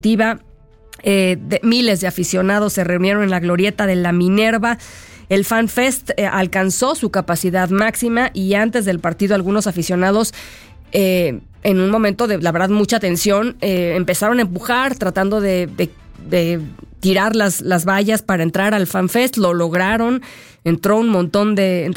Miles de aficionados se reunieron en la glorieta de la Minerva. El FanFest alcanzó su capacidad máxima y antes del partido algunos aficionados, en un momento de, la verdad, mucha tensión, empezaron a empujar tratando de tirar las vallas para entrar al FanFest. Lo lograron. Entraron un montón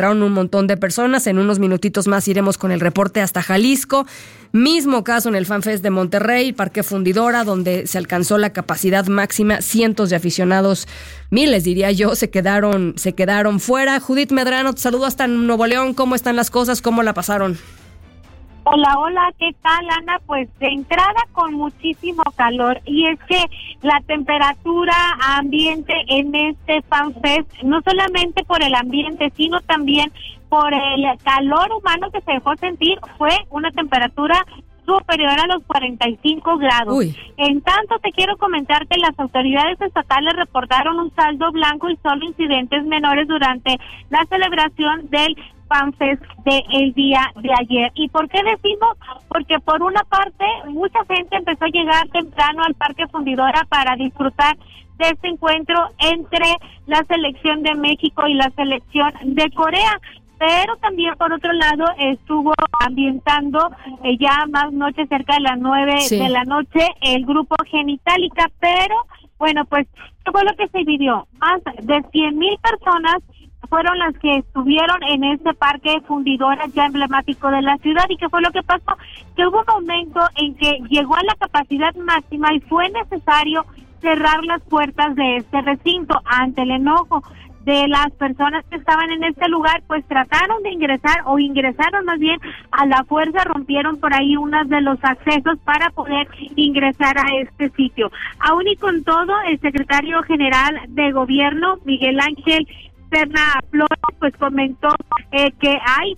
de personas. En unos minutitos más iremos con el reporte hasta Jalisco. Mismo caso en el FanFest de Monterrey, Parque Fundidora, donde se alcanzó la capacidad máxima. Cientos de aficionados, miles diría yo, se quedaron fuera. Judith Medrano, te saludo hasta Nuevo León. ¿Cómo están las cosas? ¿Cómo la pasaron? Hola, ¿qué tal, Ana? Pues de entrada con muchísimo calor, y es que la temperatura ambiente en este FanFest, no solamente por el ambiente, sino también por el calor humano que se dejó sentir, fue una temperatura superior a los 45 grados. Uy. En tanto, te quiero comentar que las autoridades estatales reportaron un saldo blanco y solo incidentes menores durante la celebración del FanFest del día de ayer. ¿Y por qué decimos? Porque por una parte mucha gente empezó a llegar temprano al Parque Fundidora para disfrutar de este encuentro entre la selección de México y la selección de Corea, pero también por otro lado estuvo ambientando ya más noche, cerca de las 9 de la noche, el grupo Genitalica. Pero bueno, pues ¿qué fue lo que se vivió? Más de 100,000 personas fueron las que estuvieron en este Parque Fundidora ya emblemático de la ciudad. ¿Y qué fue lo que pasó? Que hubo un momento en que llegó a la capacidad máxima y fue necesario cerrar las puertas de este recinto. Ante el enojo de las personas que estaban en este lugar, pues trataron de ingresaron más bien a la fuerza, rompieron por ahí unos de los accesos para poder ingresar a este sitio. Aún y con todo, el secretario general de gobierno, Miguel Ángel Serna Flores, pues comentó que hay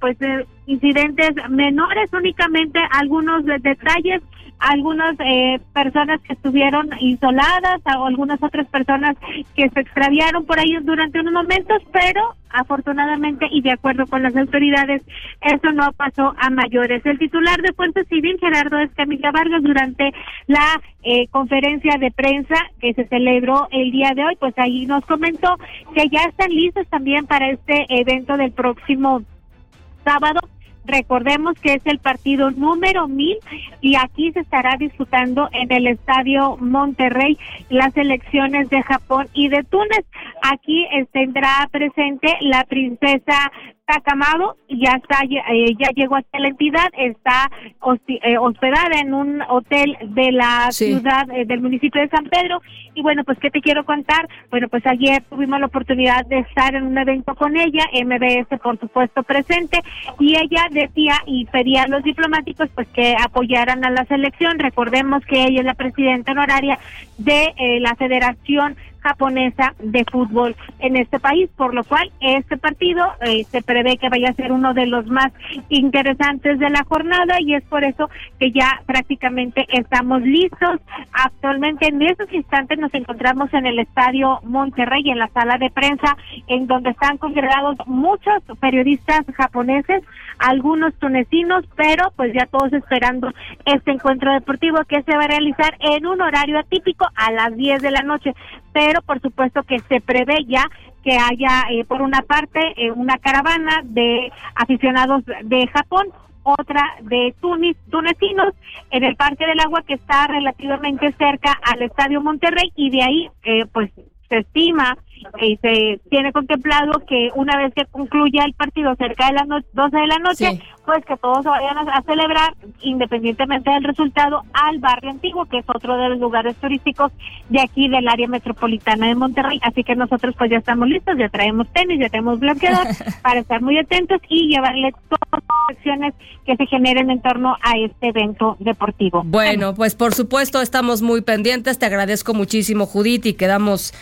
incidentes menores, únicamente algunos detalles, algunas personas que estuvieron isoladas o algunas otras personas que se extraviaron por ahí durante unos momentos, pero afortunadamente y de acuerdo con las autoridades eso no pasó a mayores. El titular de Fuerza Civil, Gerardo Escamilla Vargas, durante la conferencia de prensa que se celebró el día de hoy, pues ahí nos comentó que ya están listos también para este evento del próximo sábado. Recordemos que es el partido número 1000 y aquí se estará disputando en el Estadio Monterrey las selecciones de Japón y de Túnez. Aquí tendrá presente la princesa Takamado, ya llegó hasta la entidad, está hospedada en un hotel de la ciudad, del municipio de San Pedro. Y bueno, pues ¿qué te quiero contar? Bueno, pues ayer tuvimos la oportunidad de estar en un evento con ella, MBS por supuesto presente, y ella decía y pedía a los diplomáticos pues que apoyaran a la selección. Recordemos que ella es la presidenta honoraria de la Federación Japonesa de Fútbol en este país, por lo cual este partido se prevé que vaya a ser uno de los más interesantes de la jornada, y es por eso que ya prácticamente estamos listos. Actualmente en estos instantes nos encontramos en el Estadio Monterrey, en la sala de prensa, en donde están congregados muchos periodistas japoneses, algunos tunecinos, pero pues ya todos esperando este encuentro deportivo que se va a realizar en un horario atípico a las 10 de la noche. Pero por supuesto que se prevé ya que haya por una parte una caravana de aficionados de Japón, otra de tunecinos en el Parque del Agua, que está relativamente cerca al Estadio Monterrey, y de ahí pues se estima y se tiene contemplado que una vez que concluya el partido cerca de las 12 de la noche, pues que todos se vayan a celebrar, independientemente del resultado, al Barrio Antiguo, que es otro de los lugares turísticos de aquí del área metropolitana de Monterrey. Así que nosotros pues ya estamos listos, ya traemos tenis, ya tenemos bloqueador para estar muy atentos y llevarle todas las acciones que se generen en torno a este evento deportivo. Bueno, pues por supuesto estamos muy pendientes. Te agradezco muchísimo, Judith, y quedamos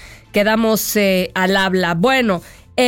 al habla. Bueno,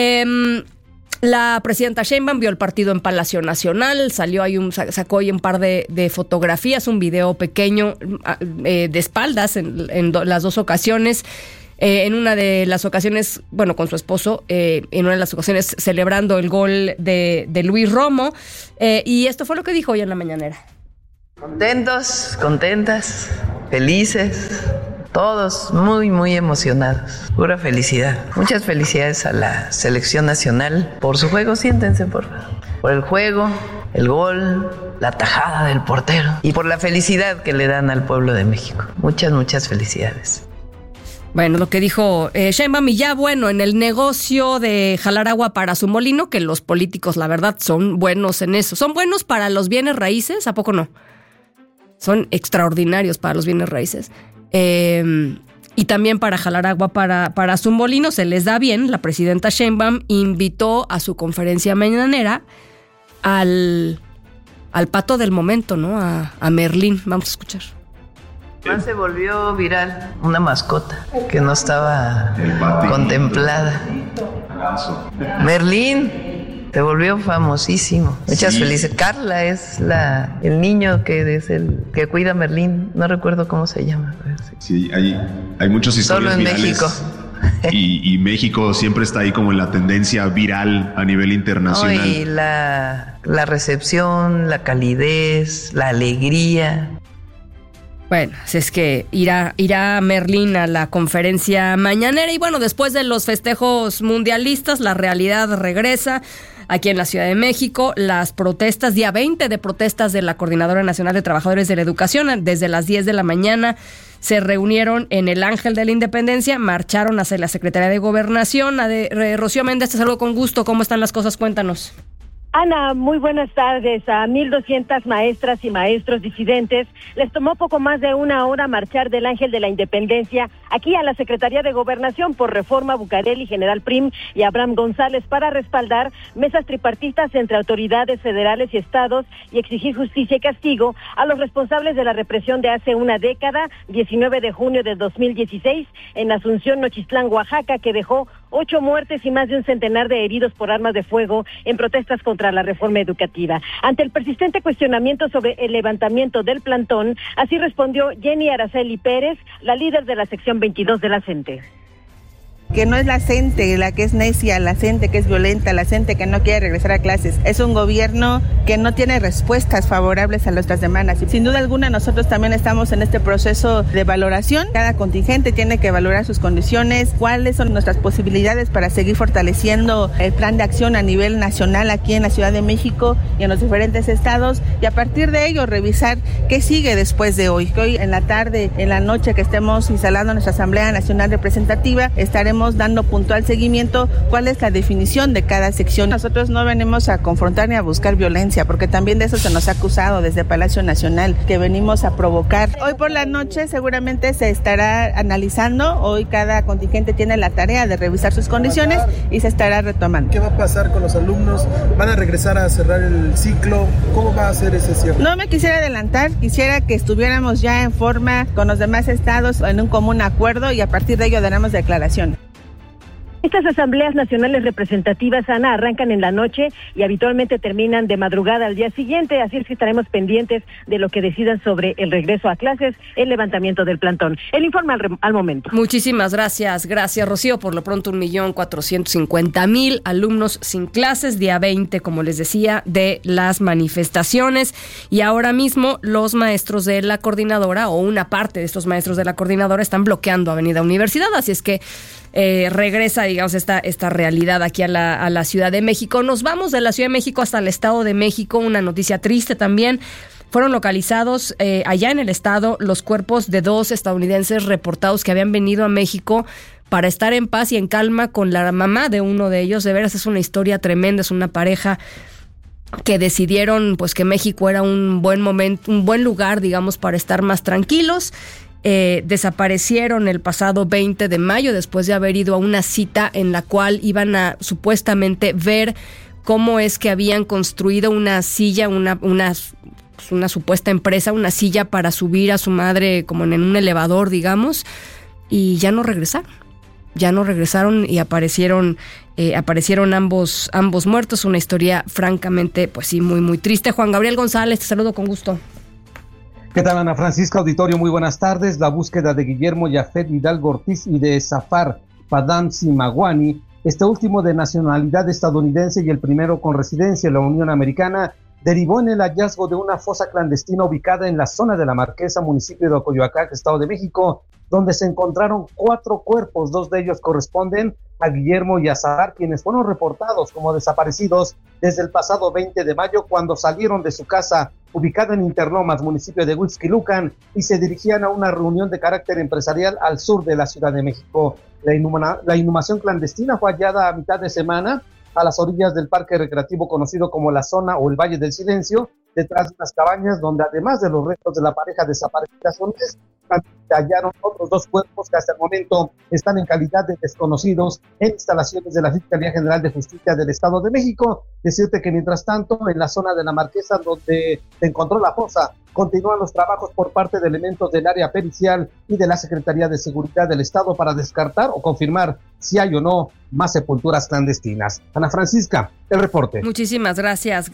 la presidenta Sheinbaum vio el partido en Palacio Nacional, sacó ahí un par de fotografías, un video pequeño de espaldas en las dos ocasiones. En una de las ocasiones, bueno, con su esposo, en una de las ocasiones celebrando el gol de Luis Romo, y esto fue lo que dijo hoy en la mañanera. Contentos, contentas, felices, todos muy, muy emocionados. Pura felicidad. Muchas felicidades a la selección nacional por su juego. Siéntense, por favor. Por el juego, el gol, la tajada del portero y por la felicidad que le dan al pueblo de México. Muchas, muchas felicidades. Bueno, lo que dijo Sheinbaum, y ya bueno, en el negocio de jalar agua para su molino, que los políticos, la verdad, son buenos en eso. Son buenos para los bienes raíces, ¿a poco no? Son extraordinarios para los bienes raíces. Y también para jalar agua para su molino se les da bien. La presidenta Sheinbaum invitó a su conferencia mañanera al pato del momento, ¿no? A Merlín. Vamos a escuchar. Más se volvió viral una mascota que no estaba contemplada. Merlín se volvió famosísimo. Muchas felicidades. Carla es el niño que es el que cuida a Merlín. No recuerdo cómo se llama. Sí, hay muchas historias solo en virales. México. Y México siempre está ahí como en la tendencia viral a nivel internacional. Y la recepción, la calidez, la alegría. Bueno, si es que irá Merlín a la conferencia mañanera y bueno, después de los festejos mundialistas, la realidad regresa aquí en la Ciudad de México. Las protestas, día 20 de protestas de la Coordinadora Nacional de Trabajadores de la Educación, desde las 10 de la mañana se reunieron en el Ángel de la Independencia, marcharon hacia la Secretaría de Gobernación. Rocío Méndez, te saludo con gusto. ¿Cómo están las cosas? Cuéntanos. Ana, muy buenas tardes. A 1,200 maestras y maestros disidentes les tomó poco más de una hora marchar del Ángel de la Independencia aquí a la Secretaría de Gobernación por Reforma, Bucareli, General Prim y Abraham González para respaldar mesas tripartitas entre autoridades federales y estados y exigir justicia y castigo a los responsables de la represión de hace una década, 19 de junio de 2016, en Asunción, Nochistlán, Oaxaca, que dejó 8 muertes y más de un centenar de heridos por armas de fuego en protestas contra la reforma educativa. Ante el persistente cuestionamiento sobre el levantamiento del plantón, así respondió Jenny Araceli Pérez, la líder de la sección 22 de la CENTE. Que no es la CENTE la que es necia, la CENTE que es violenta, la CENTE que no quiere regresar a clases. Es un gobierno que no tiene respuestas favorables a nuestras demandas. Y sin duda alguna nosotros también estamos en este proceso de valoración. Cada contingente tiene que valorar sus condiciones, cuáles son nuestras posibilidades para seguir fortaleciendo el plan de acción a nivel nacional aquí en la Ciudad de México y en los diferentes estados, y a partir de ello revisar qué sigue después de hoy. Que hoy en la tarde, en la noche que estemos instalando nuestra Asamblea Nacional Representativa, estaremos dando puntual seguimiento cuál es la definición de cada sección. Nosotros no venimos a confrontar ni a buscar violencia, porque también de eso se nos ha acusado desde Palacio Nacional, que venimos a provocar. Hoy por la noche seguramente se estará analizando, hoy cada contingente tiene la tarea de revisar sus condiciones y se estará retomando. ¿Qué va a pasar con los alumnos? ¿Van a regresar a cerrar el ciclo? ¿Cómo va a ser ese cierre? No me quisiera adelantar, quisiera que estuviéramos ya en forma con los demás estados en un común acuerdo y a partir de ello daremos declaración. Estas asambleas nacionales representativas, Ana, arrancan en la noche y habitualmente terminan de madrugada al día siguiente, así es que estaremos pendientes de lo que decidan sobre el regreso a clases, el levantamiento del plantón. El informe al momento. Muchísimas gracias, Rocío. Por lo pronto 1,450,000 alumnos sin clases, día 20, como les decía, de las manifestaciones. Y ahora mismo los maestros de la coordinadora, o una parte de estos maestros de la coordinadora, están bloqueando Avenida Universidad, así es que regresa, digamos, esta realidad aquí a la Ciudad de México. Nos vamos de la Ciudad de México hasta el Estado de México. Una noticia triste también. Fueron localizados allá en el estado los cuerpos de 2 estadounidenses reportados que habían venido a México para estar en paz y en calma con la mamá de uno de ellos. De veras es una historia tremenda, es una pareja que decidieron pues que México era un buen momento, un buen lugar, digamos, para estar más tranquilos. Desaparecieron el pasado 20 de mayo después de haber ido a una cita en la cual iban a supuestamente ver cómo es que habían construido una silla, una supuesta empresa, una silla para subir a su madre como en un elevador, digamos, y ya no regresaron y aparecieron ambos muertos. Una historia francamente, pues sí, muy, muy triste. Juan Gabriel González, te saludo con gusto. ¿Qué tal, Ana Francisca? Auditorio, muy buenas tardes. La búsqueda de Guillermo Yafet Hidalgo Ortiz y de Zafar Padam Simagwani, este último de nacionalidad estadounidense y el primero con residencia en la Unión Americana, derivó en el hallazgo de una fosa clandestina ubicada en la zona de La Marquesa, municipio de Coyoacán, Estado de México, donde se encontraron 4 cuerpos. 2 de ellos corresponden a Guillermo y a Zahar, quienes fueron reportados como desaparecidos desde el pasado 20 de mayo, cuando salieron de su casa ubicada en Interlomas, municipio de Huixquilucan, y se dirigían a una reunión de carácter empresarial al sur de la Ciudad de México. La inhumación clandestina fue hallada a mitad de semana a las orillas del parque recreativo conocido como la zona o el Valle del Silencio, detrás de unas cabañas donde, además de los restos de la pareja desaparecida, hallaron otros 2 cuerpos que hasta el momento están en calidad de desconocidos en instalaciones de la Fiscalía General de Justicia del Estado de México. Decirte que mientras tanto, en la zona de La Marquesa, donde se encontró la fosa, continúan los trabajos por parte de elementos del área pericial y de la Secretaría de Seguridad del Estado para descartar o confirmar si hay o no más sepulturas clandestinas. Ana Francisca, el reporte. Muchísimas gracias,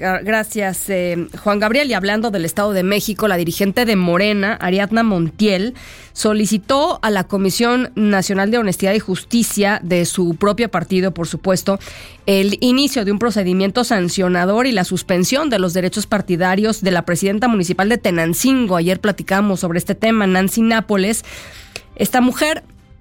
Juan Gabriel. Y hablando del Estado de México, la dirigente de Morena, Ariadna Montiel, solicitó a la Comisión Nacional de Honestidad y Justicia de su propio partido, por supuesto, el inicio de un procedimiento sancionador y la suspensión de los derechos partidarios de la presidenta municipal de Tenancingo. Ayer platicamos sobre este tema, Nancy Nápoles. Esta mujer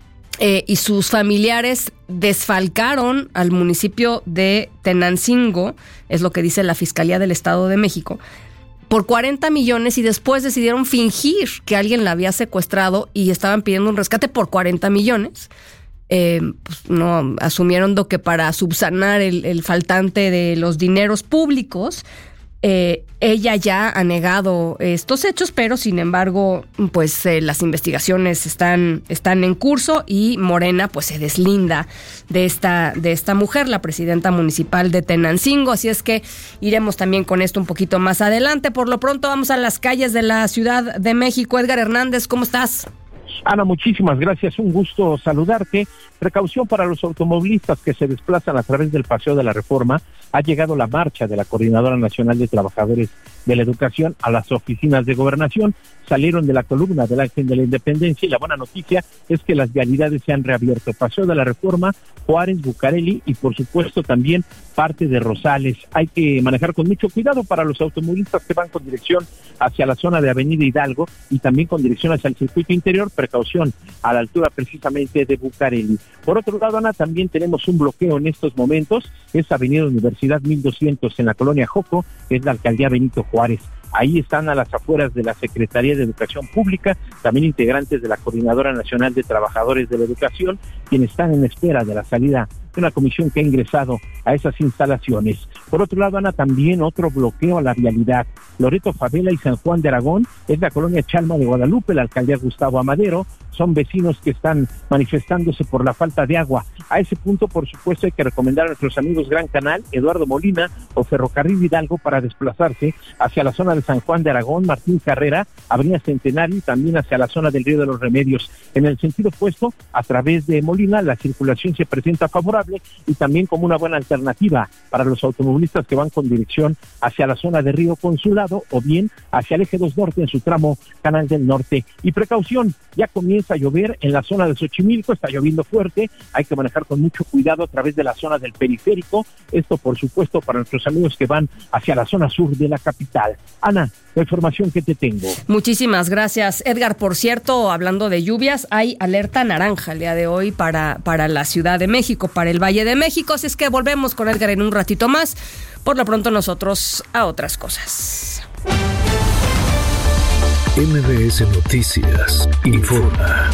y sus familiares desfalcaron al municipio de Tenancingo, es lo que dice la Fiscalía del Estado de México, por 40 millones y después decidieron fingir que alguien la había secuestrado y estaban pidiendo un rescate por 40 millones. Pues no asumieron que para subsanar el faltante de los dineros públicos. Ella ya ha negado estos hechos, pero sin embargo, pues las investigaciones están en curso y Morena pues se deslinda de esta mujer, la presidenta municipal de Tenancingo. Así es que iremos también con esto un poquito más adelante. Por lo pronto vamos a las calles de la Ciudad de México. Edgar Hernández, ¿cómo estás? Ana, muchísimas gracias, un gusto saludarte. Precaución para los automovilistas que se desplazan a través del Paseo de la Reforma. Ha llegado la marcha de la Coordinadora Nacional de Trabajadores de la Educación a las oficinas de Gobernación. Salieron de la columna del Ángel de la Independencia y la buena noticia es que las vialidades se han reabierto. Paseo de la Reforma, Juárez, Bucareli y por supuesto también parte de Rosales. Hay que manejar con mucho cuidado para los automovilistas que van con dirección hacia la zona de Avenida Hidalgo y también con dirección hacia el circuito interior. Precaución a la altura precisamente de Bucareli. Por otro lado, Ana, también tenemos un bloqueo en estos momentos. Es Avenida Universidad 1200 en la colonia Joco, que es la alcaldía Benito Juárez. Ahí están a las afueras de la Secretaría de Educación Pública, también integrantes de la Coordinadora Nacional de Trabajadores de la Educación, quienes están en espera de la salida de una comisión que ha ingresado a esas instalaciones. Por otro lado, Ana, también otro bloqueo a la vialidad. Loreto Favela y San Juan de Aragón es la colonia Chalma de Guadalupe, la alcaldía Gustavo Amadero. Son vecinos que están manifestándose por la falta de agua. A ese punto, por supuesto, hay que recomendar a nuestros amigos Gran Canal, Eduardo Molina o Ferrocarril Hidalgo para desplazarse hacia la zona de San Juan de Aragón, Martín Carrera, Avenida Centenario y también hacia la zona del Río de los Remedios. En el sentido opuesto, a través de Molina, la circulación se presenta favorable y también como una buena alternativa para los automovilistas que van con dirección hacia la zona de Río Consulado o bien hacia el Eje 2 Norte en su tramo Canal del Norte. Y precaución, ya comienza a llover en la zona de Xochimilco, está lloviendo fuerte, hay que manejar con mucho cuidado a través de la zona del periférico, esto por supuesto para nuestros amigos que van hacia la zona sur de la capital. Ana, la información que te tengo. Muchísimas gracias, Edgar. Por cierto, hablando de lluvias, hay alerta naranja el día de hoy para la Ciudad de México, para el Valle de México, así es que volvemos con Edgar en un ratito más. Por lo pronto nosotros a otras cosas. MBS Noticias informa.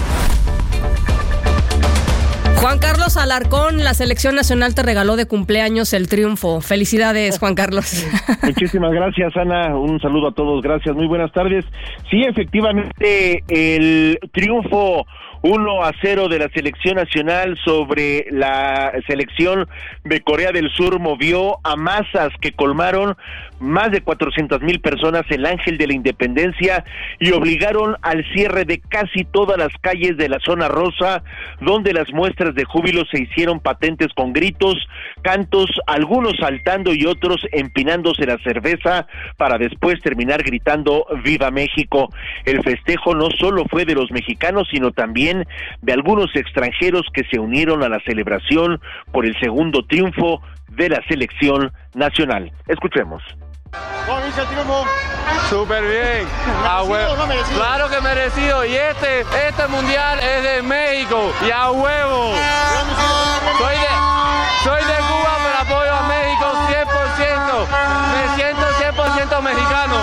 Juan Carlos Alarcón, la Selección Nacional te regaló de cumpleaños el triunfo. Felicidades, Juan Carlos. Muchísimas gracias, Ana. Un saludo a todos. Gracias. Muy buenas tardes. Sí, efectivamente, el triunfo 1-0 de la Selección Nacional sobre la selección de Corea del Sur movió a masas que colmaron más de 400,000 personas el Ángel de la Independencia y obligaron al cierre de casi todas las calles de la zona rosa, donde las muestras de júbilo se hicieron patentes con gritos, cantos, algunos saltando y otros empinándose la cerveza para después terminar gritando ¡Viva México! El festejo no solo fue de los mexicanos, sino también de algunos extranjeros que se unieron a la celebración por el segundo triunfo de la selección nacional. Escuchemos. ¿Cómo viste el triunfo? Súper bien. ¿Merecido o no merecido? Claro que merecido. Y este mundial es de México. Y a huevo. Soy de Cuba, pero apoyo a México 100%. Me siento 100% mexicano.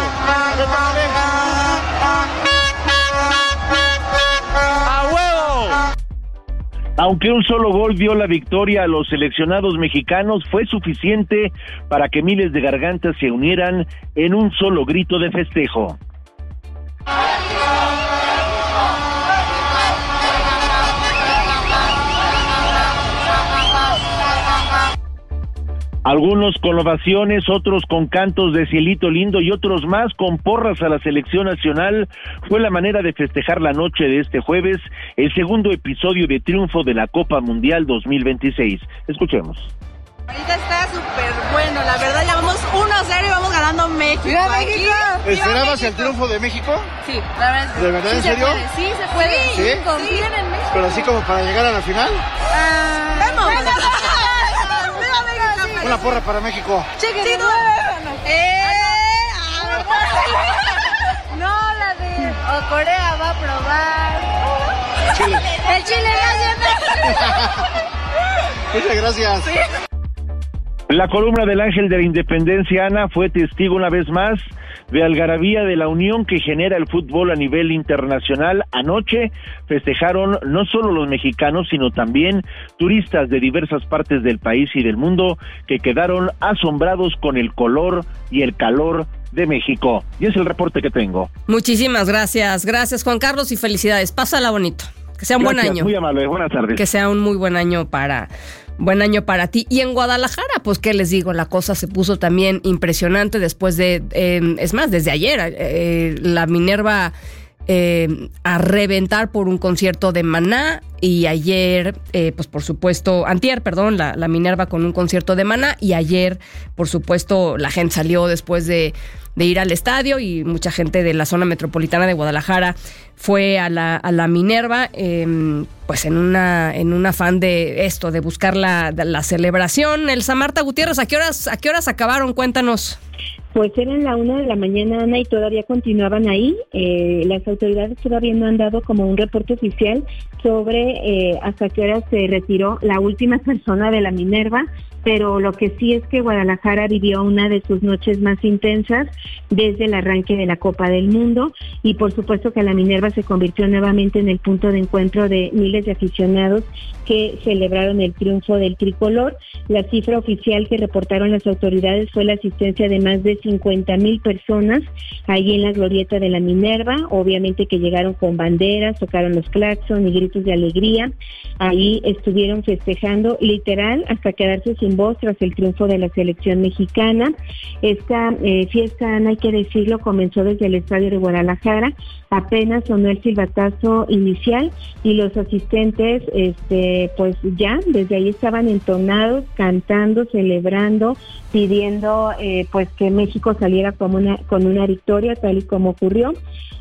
¡A huevo! Aunque un solo gol dio la victoria a los seleccionados mexicanos, fue suficiente para que miles de gargantas se unieran en un solo grito de festejo. Algunos con ovaciones, otros con cantos de cielito lindo y otros más con porras a la selección nacional. Fue la manera de festejar la noche de este jueves, el segundo episodio de triunfo de la Copa Mundial 2026. Escuchemos. Ahorita está súper bueno, la verdad ya vamos 1-0 y vamos ganando México. ¡Viva México! ¿Esperabas el triunfo de México? Sí, la verdad sí. ¿De verdad, en serio? Sí, se puede. ¿Sí? Confíen en México. ¿Pero así como para llegar a la final? ¡Vamos! Una porra para México. ¡Chequen! No, la de Corea va a probar. Chile. El Chile nacional. Muchas gracias. Sí. La columna del Ángel de la Independencia, Ana, fue testigo una vez más de algarabía de la unión que genera el fútbol a nivel internacional. Anoche festejaron no solo los mexicanos, sino también turistas de diversas partes del país y del mundo que quedaron asombrados con el color y el calor de México. Y es el reporte que tengo. Muchísimas gracias. Gracias, Juan Carlos, y felicidades. Pásala bonito. Que sea un buen año. Muy amable. Buenas tardes. Que sea un muy buen año para ti. Y en Guadalajara, pues qué les digo, la cosa se puso también impresionante después de, es más, desde ayer, la Minerva a reventar por un concierto de Maná, y ayer, pues por supuesto, antier, perdón, la Minerva con un concierto de Maná, y ayer, por supuesto, la gente salió después de ir al estadio, y mucha gente de la zona metropolitana de Guadalajara fue a la Minerva, pues en un afán de esto, de buscar la celebración. Elsa Marta Gutiérrez, ¿a qué horas acabaron? Cuéntanos. Pues eran la 1 de la mañana, Ana, y todavía continuaban ahí. Las autoridades todavía no han dado como un reporte oficial sobre hasta qué hora se retiró la última persona de la Minerva, pero lo que sí es que Guadalajara vivió una de sus noches más intensas desde el arranque de la Copa del Mundo, y por supuesto que la Minerva se convirtió nuevamente en el punto de encuentro de miles de aficionados que celebraron el triunfo del tricolor. La cifra oficial que reportaron las autoridades fue la asistencia de más de 50,000 personas allí en la glorieta de la Minerva, obviamente que llegaron con banderas, tocaron los claxon y gritos de alegría. Ahí estuvieron festejando literal hasta quedarse sin voz tras el triunfo de la selección mexicana. Esta fiesta, Ana, hay que decirlo, comenzó desde el estadio de Guadalajara. Apenas sonó el silbatazo inicial y los asistentes pues ya desde ahí estaban entonados, cantando, celebrando, pidiendo pues que México saliera con una victoria, tal y como ocurrió.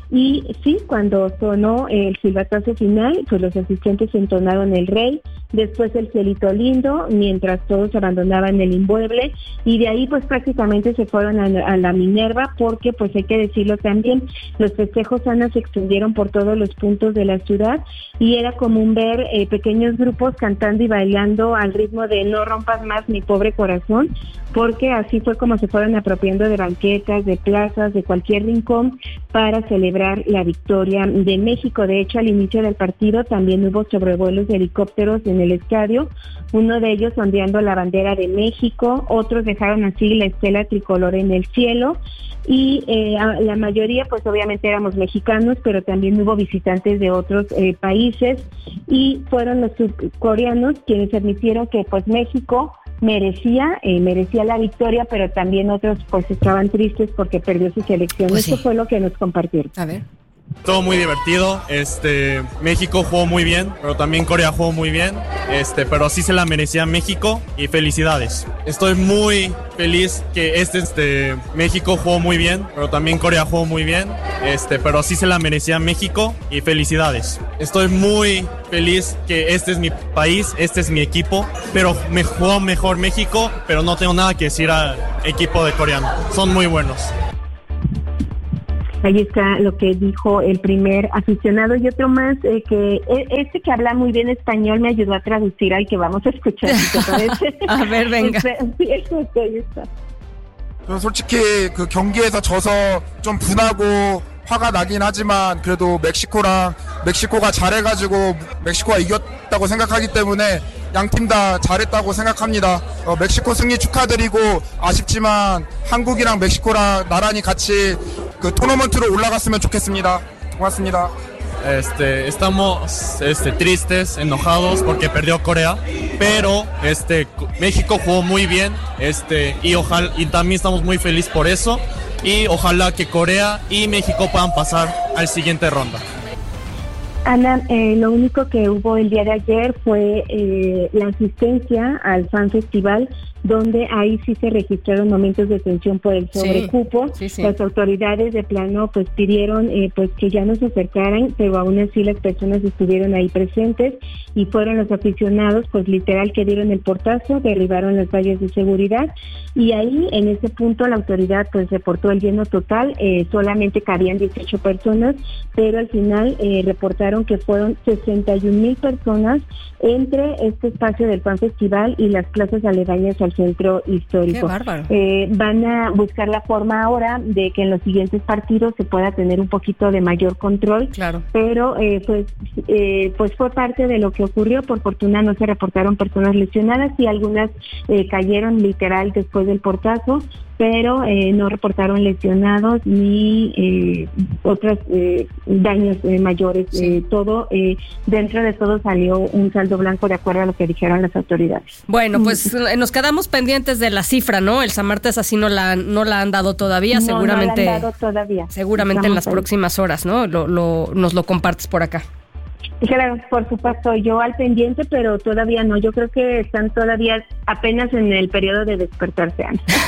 Y sí, cuando sonó el silbatazo final, pues los asistentes entonaron el Rey, después el Cielito Lindo, mientras todos abandonaban el inmueble, y de ahí pues prácticamente se fueron a la Minerva, porque pues hay que decirlo también, los festejos, Ana, se extendieron por todos los puntos de la ciudad, y era común ver pequeños grupos cantando y bailando al ritmo de No rompas más mi pobre corazón, porque así fue como se fueron apropiando de banquetas, de plazas, de cualquier rincón para celebrar la victoria de México. De hecho, al inicio del partido también hubo sobrevuelos de helicópteros en el estadio, uno de ellos ondeando la bandera de México, otros dejaron así la estela tricolor en el cielo, y la mayoría pues obviamente éramos mexicanos, pero también hubo visitantes de otros países, y fueron los surcoreanos quienes admitieron que pues México merecía la victoria, pero también otros pues estaban tristes porque perdió su selección. Pues sí. Eso fue lo que nos compartieron. A ver. Todo muy divertido. México jugó muy bien, pero también Corea jugó muy bien. Pero sí se la merecía México y felicidades. Estoy muy feliz que México jugó muy bien, pero también Corea jugó muy bien. Pero sí se la merecía México y felicidades. Estoy muy feliz que este es mi país, este es mi equipo, pero me jugó mejor México, pero no tengo nada que decir al equipo de coreano. Son muy buenos. Ahí está lo que dijo el primer aficionado y otro más que que habla muy bien español me ayudó a traducir al que vamos a escuchar. ¿Te parece? A ver, venga. Sí, ahí está. 솔직히 그 경기에서 져서 좀 분하고 화가 나긴 하지만 그래도 멕시코가 잘해가지고 멕시코가 이겼다고 생각하기 때문에 양 팀 다 잘했다고 생각합니다. 멕시코 승리 축하드리고 아쉽지만 한국이랑 멕시코랑 나란히 같이 그 토너먼트로 올라갔으면 좋겠습니다. 고맙습니다. Estamos tristes, enojados porque perdió Corea, pero México jugó muy bien, y también estamos muy felices por eso, y ojalá que Corea y México puedan pasar al siguiente ronda. Ana, lo único que hubo el día de ayer fue la asistencia al Fan Festival, donde ahí sí se registraron momentos de tensión por el sobrecupo. Sí. Las autoridades de plano pues pidieron pues que ya no se acercaran, pero aún así las personas estuvieron ahí presentes y fueron los aficionados pues literal que dieron el portazo, derribaron las vallas de seguridad y ahí en ese punto la autoridad pues reportó el lleno total, solamente cabían 18 personas, pero al final reportaron que fueron 61,000 personas entre este espacio del Fan Festival y las plazas aledañas al centro histórico. ¡Qué bárbaro! Van a buscar la forma ahora de que en los siguientes partidos se pueda tener un poquito de mayor control, claro. Pero pues fue parte de lo que ocurrió. Por fortuna no se reportaron personas lesionadas y algunas cayeron literal después del portazo, pero no reportaron lesionados ni otros daños mayores. Todo dentro de todo salió un saldo blanco de acuerdo a lo que dijeron las autoridades. Bueno, pues nos quedamos pendientes de la cifra, ¿no? El Samartes así no la han dado todavía, seguramente. No la han dado todavía. Seguramente en las próximas horas, ¿no? Nos lo compartes por acá. Claro, por supuesto, yo al pendiente, pero todavía no. Yo creo que están todavía apenas en el periodo de despertarse.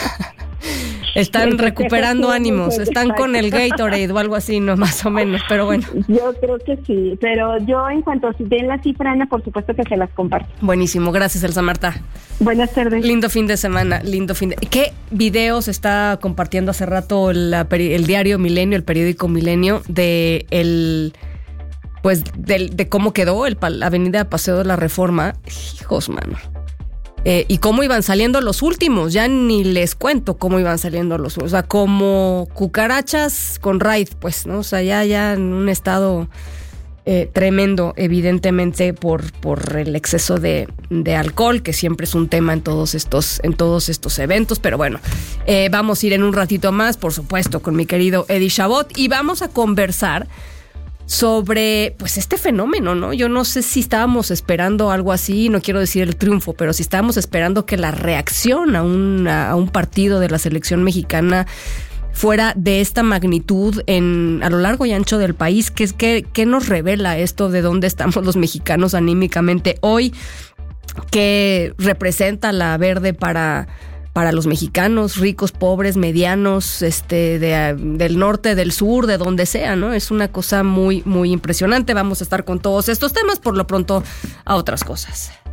Están recuperando ánimos, están con el Gatorade o algo así, no, más o menos, pero bueno. Yo creo que sí, pero yo en cuanto den la cifra, Ana, por supuesto que se las comparto. Buenísimo, gracias, Elsa Marta. Buenas tardes. Lindo fin de semana, ¿Qué videos está compartiendo hace rato el diario Milenio, el periódico Milenio, de cómo quedó la avenida Paseo de la Reforma? Hijos, mano. Y cómo iban saliendo los últimos, ya ni les cuento cómo iban saliendo los últimos, o sea, como cucarachas con raid, pues, ¿no? O sea, ya en un estado tremendo, evidentemente, por el exceso de alcohol, que siempre es un tema en todos estos eventos, pero bueno, vamos a ir en un ratito más, por supuesto, con mi querido Eddie Chabot, y vamos a conversar sobre pues este fenómeno, ¿no? Yo no sé si estábamos esperando algo así, no quiero decir el triunfo, pero si estábamos esperando que la reacción a un partido de la selección mexicana fuera de esta magnitud a lo largo y ancho del país. ¿Qué nos revela esto de dónde estamos los mexicanos anímicamente hoy? ¿Qué representa la verde para los mexicanos, ricos, pobres, medianos, del norte, del sur, de donde sea, ¿no? Es una cosa muy, muy impresionante. Vamos a estar con todos estos temas, por lo pronto a otras cosas.